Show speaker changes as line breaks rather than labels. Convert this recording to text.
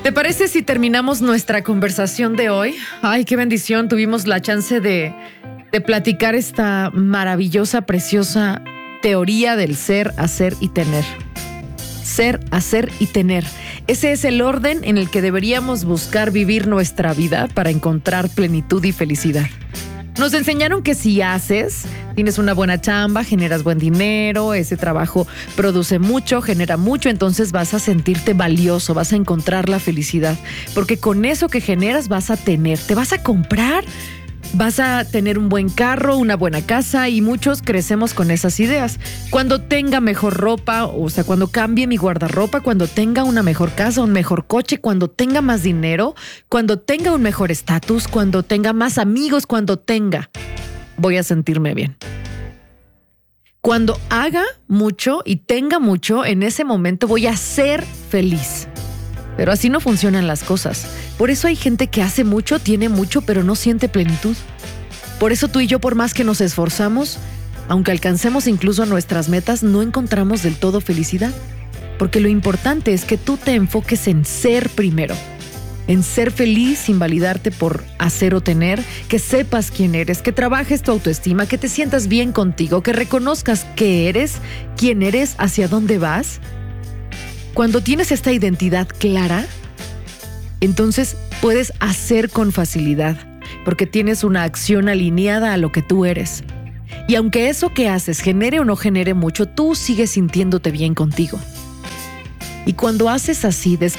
¿Te parece si terminamos nuestra conversación de hoy? Ay, qué bendición, tuvimos la chance de platicar esta maravillosa, preciosa teoría del ser, hacer y tener. Ser, hacer y tener. Ese es el orden en el que deberíamos buscar vivir nuestra vida para encontrar plenitud y felicidad. Nos enseñaron que si haces, tienes una buena chamba, generas buen dinero, ese trabajo produce mucho, genera mucho, entonces vas a sentirte valioso, vas a encontrar la felicidad. Porque con eso que generas vas a tener, te vas a comprar, vas a tener un buen carro, una buena casa y muchos crecemos con esas ideas. Cuando tenga mejor ropa, o sea, cuando cambie mi guardarropa, cuando tenga una mejor casa, un mejor coche, cuando tenga más dinero, cuando tenga un mejor estatus, cuando tenga más amigos, voy a sentirme bien. Cuando haga mucho y tenga mucho, en ese momento voy a ser feliz. Pero así no funcionan las cosas. Por eso hay gente que hace mucho, tiene mucho, pero no siente plenitud. Por eso tú y yo, por más que nos esforzamos, aunque alcancemos incluso nuestras metas, no encontramos del todo felicidad. Porque lo importante es que tú te enfoques en ser primero. En ser feliz sin validarte por hacer o tener, que sepas quién eres, que trabajes tu autoestima, que te sientas bien contigo, que reconozcas qué eres, quién eres, hacia dónde vas. Cuando tienes esta identidad clara, entonces puedes hacer con facilidad, porque tienes una acción alineada a lo que tú eres. Y aunque eso que haces genere o no genere mucho, tú sigues sintiéndote bien contigo. Y cuando haces así,